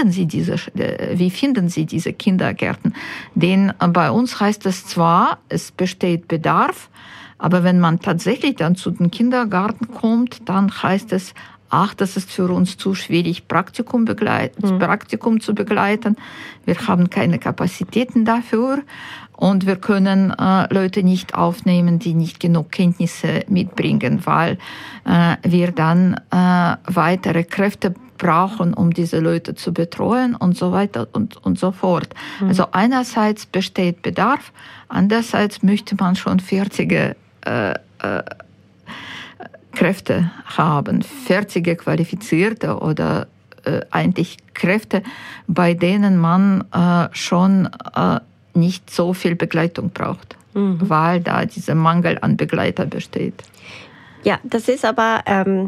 wie finden Sie diese Kindergärten? Denn bei uns heißt es zwar, es besteht Bedarf, aber wenn man tatsächlich dann zu den Kindergarten kommt, dann heißt es, ach, das ist für uns zu schwierig, Praktikum zu begleiten. Wir haben keine Kapazitäten dafür und wir können Leute nicht aufnehmen, die nicht genug Kenntnisse mitbringen, weil wir dann weitere Kräfte brauchen, um diese Leute zu betreuen und so weiter und so fort. Also einerseits besteht Bedarf, andererseits möchte man schon fertige Kräfte haben, fertige, qualifizierte oder eigentlich Kräfte, bei denen man schon nicht so viel Begleitung braucht, weil da dieser Mangel an Begleiter besteht. Ja, das ist aber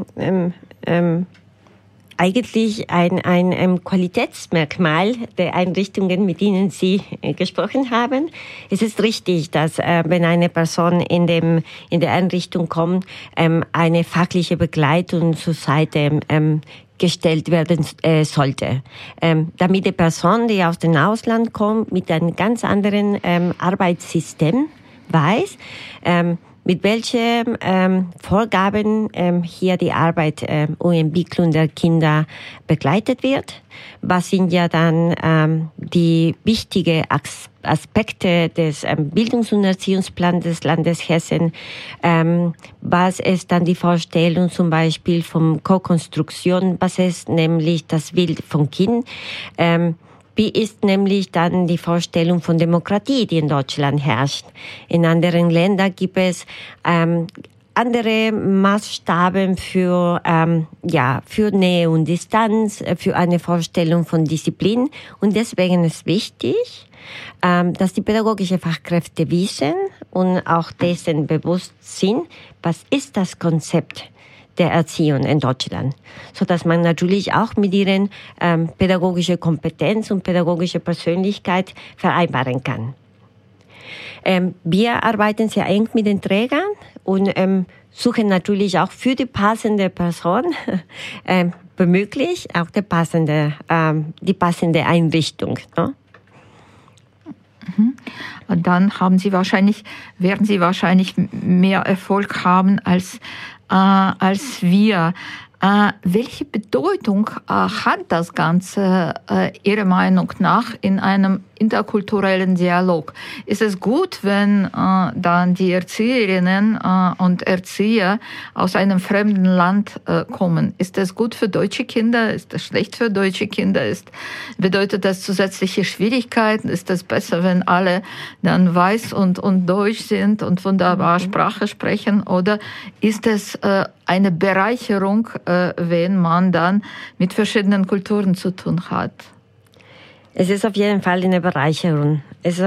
eigentlich ein Qualitätsmerkmal der Einrichtungen, mit denen Sie gesprochen haben. Es ist richtig, dass wenn eine Person in der Einrichtung kommt, eine fachliche Begleitung zur Seite gestellt werden sollte. Damit die Person, die aus dem Ausland kommt, mit einem ganz anderen Arbeitssystem weiß, mit welchen Vorgaben hier die Arbeit und Entwicklung der Kinder begleitet wird. Was sind ja dann die wichtigen Aspekte des Bildungs- und Erziehungsplans des Landes Hessen? Was ist dann die Vorstellung zum Beispiel von Co-Konstruktion? Was ist nämlich das Bild vom Kind? Wie ist nämlich dann die Vorstellung von Demokratie, die in Deutschland herrscht? In anderen Ländern gibt es andere Maßstaben für Nähe und Distanz, für eine Vorstellung von Disziplin. Und deswegen ist wichtig, dass die pädagogischen Fachkräfte wissen und auch dessen bewusst sind, was ist das Konzept der Erziehung in Deutschland, so dass man natürlich auch mit ihren pädagogische Kompetenz und pädagogische Persönlichkeit vereinbaren kann. Wir arbeiten sehr eng mit den Trägern und suchen natürlich auch für die passende Person womöglich auch die passende Einrichtung. Ne? Und dann werden Sie wahrscheinlich mehr Erfolg haben als wir. Welche Bedeutung hat das Ganze Ihrer Meinung nach in einem interkulturellen Dialog? Ist es gut, wenn dann die Erzieherinnen und Erzieher aus einem fremden Land kommen? Ist das gut für deutsche Kinder? Ist das schlecht für deutsche Kinder? Bedeutet das zusätzliche Schwierigkeiten? Ist das besser, wenn alle dann weiß und deutsch sind und wunderbar Sprache sprechen? Oder ist es eine Bereicherung, wenn man dann mit verschiedenen Kulturen zu tun hat? Es ist auf jeden Fall eine Bereicherung.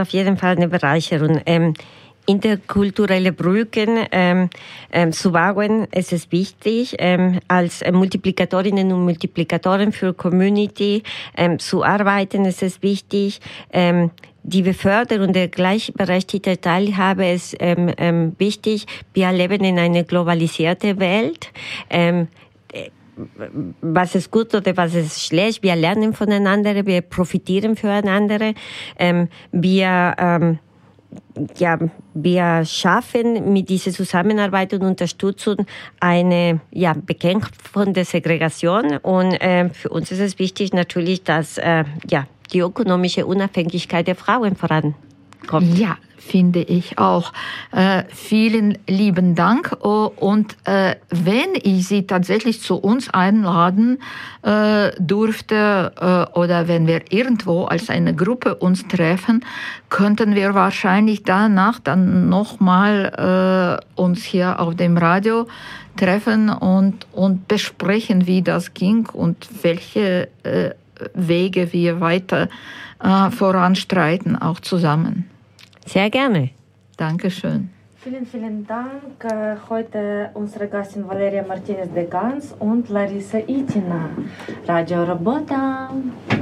Interkulturelle Brücken zu bauen, es ist wichtig, als Multiplikatorinnen und Multiplikatoren für Community zu arbeiten, es ist wichtig, die Beförderung der gleichberechtigten Teilhabe ist wichtig. Wir leben in einer globalisierten Welt. Was ist gut oder was ist schlecht? Wir lernen voneinander, wir profitieren voneinander. Wir schaffen mit dieser Zusammenarbeit und Unterstützung eine Bekämpfung der Segregation. Und für uns ist es wichtig natürlich, dass die ökonomische Unabhängigkeit der Frauen vorankommt. Ja, finde ich auch. Vielen lieben Dank. Und wenn ich Sie tatsächlich zu uns einladen durfte oder wenn wir irgendwo als eine Gruppe uns treffen, könnten wir wahrscheinlich danach dann nochmal uns hier auf dem Radio treffen und besprechen, wie das ging und welche Wege wir weiter voranstreiten, auch zusammen. Sehr gerne. Dankeschön. Vielen, vielen Dank. Heute unsere Gästin Valeria Martinez de Gans und Larissa Itina. Radio Работа.